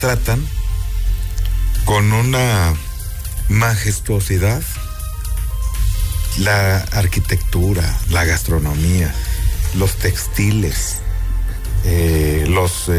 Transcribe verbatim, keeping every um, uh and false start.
tratan con una majestuosidad la arquitectura, la gastronomía, los textiles, eh, los eh,